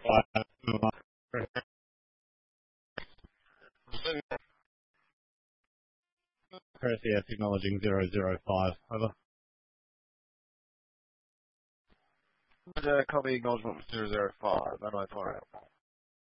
Perseus acknowledging 005. Over. Copy acknowledgement 005. And I fire out.